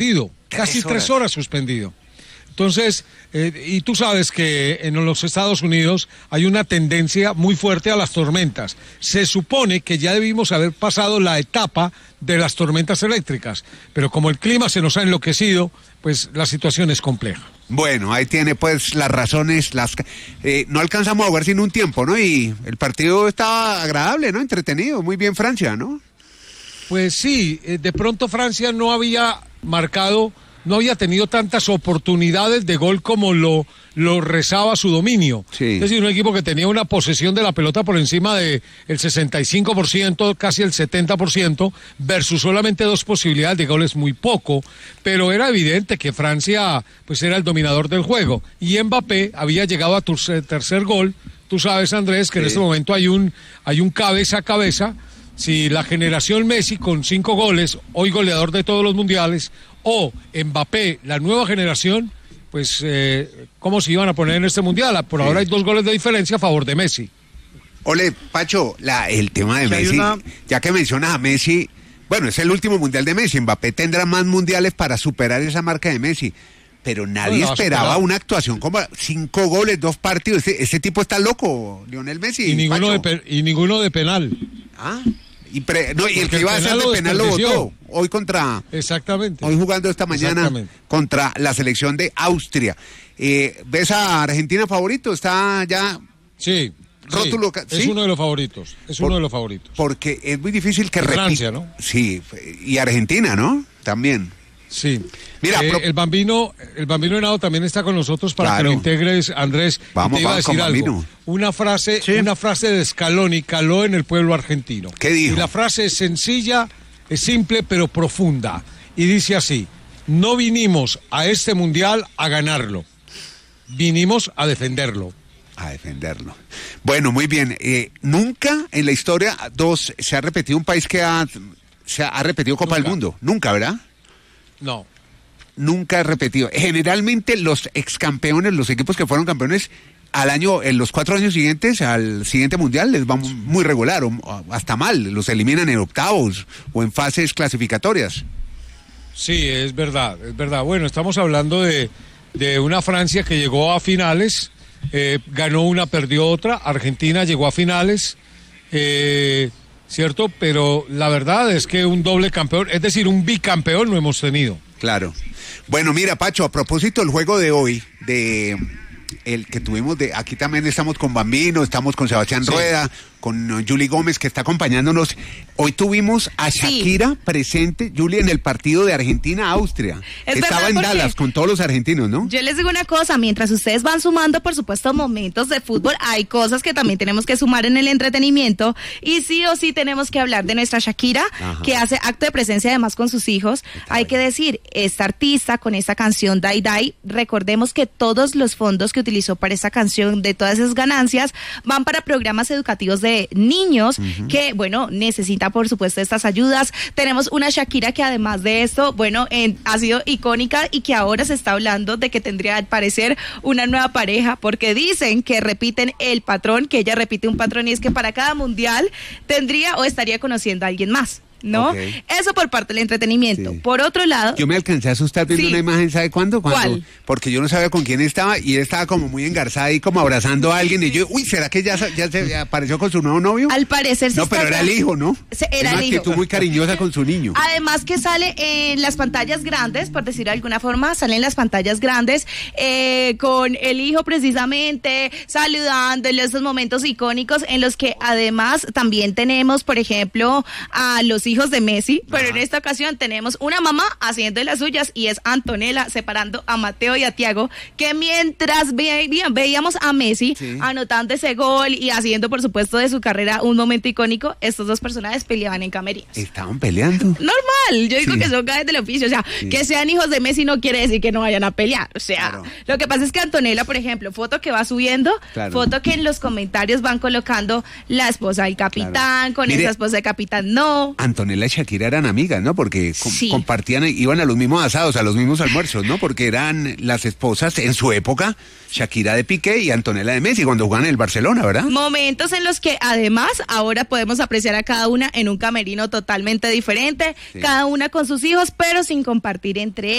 suspendido, casi 3 horas suspendido. Entonces, y tú sabes que en los Estados Unidos hay una tendencia muy fuerte a las tormentas. Se supone que ya debimos haber pasado la etapa de las tormentas eléctricas, pero como el clima se nos ha enloquecido, pues la situación es compleja. Bueno, ahí tiene pues las razones, no alcanzamos a jugar sin un tiempo, ¿no? Y el partido estaba agradable, ¿no? Entretenido, muy bien Francia, ¿no? Pues sí, de pronto Francia no había tenido tantas oportunidades de gol como lo rezaba su dominio. Sí. Es decir, un equipo que tenía una posesión de la pelota por encima del 65%, casi el 70%, versus solamente 2 posibilidades de goles, muy poco, pero era evidente que Francia pues era el dominador del juego. Y Mbappé había llegado a tercer gol. Tú sabes, Andrés, que en este momento hay un cabeza a cabeza. Si la generación Messi con 5 goles, hoy goleador de todos los mundiales, o Mbappé, la nueva generación, pues ¿cómo se iban a poner en este mundial? Por ahora hay 2 goles de diferencia a favor de Messi. Ole, Pacho, el tema de Messi, ya que mencionas a Messi, bueno, es el último mundial de Messi, Mbappé tendrá más mundiales para superar esa marca de Messi, pero nadie esperaba una actuación como 5 goles, 2 partidos, ese tipo está loco, Lionel Messi. Y ninguno de penal. Ah, y el que iba a hacer de penal lo votó hoy Exactamente. Hoy jugando esta mañana contra la selección de Austria. ¿Ves a Argentina favorito? ¿Está ya? Sí. Rótulo, es uno de los favoritos. Uno de los favoritos. Porque es muy difícil que repita. Francia, ¿no? Sí, y Argentina, ¿no? También. Sí. Mira, el Bambino Henao también está con nosotros para que lo integres, Andrés. Vamos, te iba a decir algo. Una frase de Scaloni caló en el pueblo argentino. ¿Qué dijo? Y la frase es sencilla, es simple, pero profunda. Y dice así: no vinimos a este mundial a ganarlo, vinimos a defenderlo. A defenderlo. Bueno, muy bien. Nunca en la historia se ha repetido un país que se ha repetido Copa del Mundo. Nunca, ¿verdad? No. Nunca ha repetido. Generalmente los excampeones, los equipos que fueron campeones en los 4 años siguientes al siguiente mundial les va muy regular o hasta mal, los eliminan en octavos o en fases clasificatorias. Sí, es verdad. Bueno, estamos hablando de una Francia que llegó a finales, ganó una, perdió otra. Argentina llegó a finales, ¿cierto? Pero la verdad es que un doble campeón, es decir, un bicampeón no hemos tenido. Claro. Bueno, mira, Pacho, a propósito del juego de hoy, el que tuvimos aquí también estamos con Bambino, estamos con Sebastián Rueda, con Juli Gómez, que está acompañándonos. Hoy tuvimos a Shakira presente, Juli, en el partido de Argentina-Austria. Estaba en Dallas con todos los argentinos, ¿no? Yo les digo una cosa, mientras ustedes van sumando, por supuesto, momentos de fútbol, hay cosas que también tenemos que sumar en el entretenimiento, y sí o sí tenemos que hablar de nuestra Shakira, que hace acto de presencia además con sus hijos. Hay que decir, esta artista con esta canción Dai Dai, recordemos que todos los fondos que utilizó para esta canción, de todas esas ganancias, van para programas educativos de niños que, bueno, necesita por supuesto estas ayudas. Tenemos una Shakira que además de esto, bueno, ha sido icónica y que ahora se está hablando de que tendría al parecer una nueva pareja, porque dicen que repiten el patrón, que ella repite un patrón, y es que para cada mundial tendría o estaría conociendo a alguien más, ¿no? Okay. Eso por parte del entretenimiento. Sí. Por otro lado... Yo me alcancé a asustar viendo una imagen, ¿sabe cuándo? ¿Cuál? Porque yo no sabía con quién estaba y él estaba como muy engarzada y como abrazando a alguien y yo, ¿será que ya se apareció con su nuevo novio? Al parecer sí. No, pero era el hijo, ¿no? Era el hijo. Una actitud muy cariñosa con su niño. Además que sale en las pantallas grandes, por decirlo de alguna forma, sale en las pantallas grandes con el hijo precisamente, saludando en esos momentos icónicos en los que además también tenemos, por ejemplo, a los hijos de Messi, pero en esta ocasión tenemos una mamá haciendo las suyas y es Antonella separando a Mateo y a Thiago, que mientras veíamos a Messi anotando ese gol y haciendo por supuesto de su carrera un momento icónico, estos dos personajes peleaban en camerinos. ¿Estaban peleando? Normal, yo digo que son gajes del oficio, o sea, que sean hijos de Messi no quiere decir que no vayan a pelear, o sea, lo que pasa es que Antonella, por ejemplo, foto que va subiendo, foto que en los comentarios van colocando la esposa del capitán, con esa esposa del capitán no. Antonella y Shakira eran amigas, ¿no? Porque compartían, iban a los mismos asados, a los mismos almuerzos, ¿no? Porque eran las esposas en su época, Shakira de Piqué y Antonella de Messi, cuando jugaban en el Barcelona, ¿verdad? Momentos en los que además ahora podemos apreciar a cada una en un camerino totalmente diferente, cada una con sus hijos, pero sin compartir entre ellos.